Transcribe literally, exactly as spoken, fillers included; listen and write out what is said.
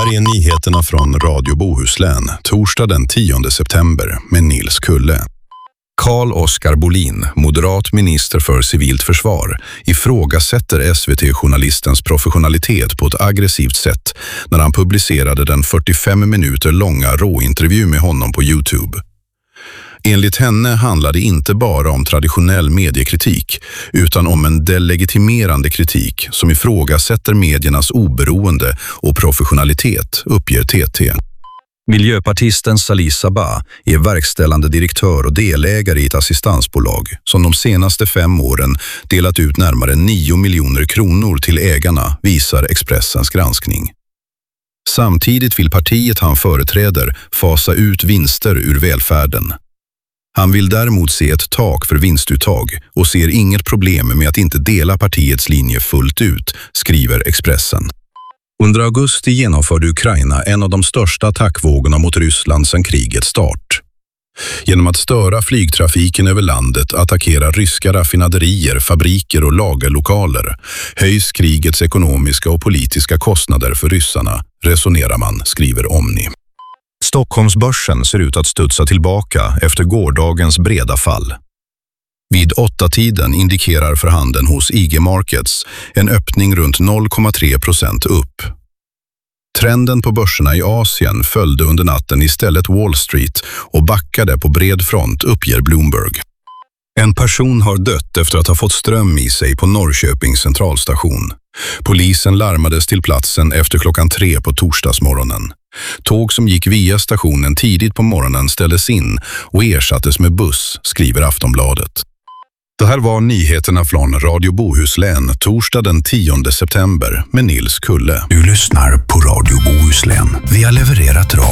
här är nyheterna från Radio Bohuslän, torsdag den tionde september med Nils Kulle. Carl-Oskar Bolin, moderat minister för civilt försvar, ifrågasätter S V T-journalistens professionalitet på ett aggressivt sätt när han publicerade den fyrtiofem minuter långa råintervju med honom på YouTube. Enligt henne handlar det inte bara om traditionell mediekritik utan om en delegitimerande kritik som ifrågasätter mediernas oberoende och professionalitet, uppger T T. Miljöpartisten Salih Sabah är verkställande direktör och delägare i ett assistansbolag som de senaste fem åren delat ut närmare nio miljoner kronor till ägarna, visar Expressens granskning. Samtidigt vill partiet han företräder fasa ut vinster ur välfärden. Han vill däremot se ett tak för vinstuttag och ser inget problem med att inte dela partiets linje fullt ut, skriver Expressen. Under augusti genomförde Ukraina en av de största attackvågorna mot Ryssland sedan krigets start. Genom att störa flygtrafiken över landet, attackera ryska raffinaderier, fabriker och lagerlokaler höjs krigets ekonomiska och politiska kostnader för ryssarna, resonerar man, skriver Omni. Stockholmsbörsen ser ut att studsa tillbaka efter gårdagens breda fall. Vid åtta tiden indikerar förhandeln hos I G Markets en öppning runt noll komma tre procent upp. Trenden på börserna i Asien följde under natten istället Wall Street och backade på bred front, uppger Bloomberg. En person har dött efter att ha fått ström i sig på Norrköpings centralstation. Polisen larmades till platsen efter klockan tre på torsdagsmorgonen. Tåg som gick via stationen tidigt på morgonen ställdes in och ersattes med buss, skriver Aftonbladet. Det här var nyheterna från Radio Bohuslän, torsdag den tionde september med Nils Kulle. Du lyssnar på Radio Bohuslän. Vi har levererat radio.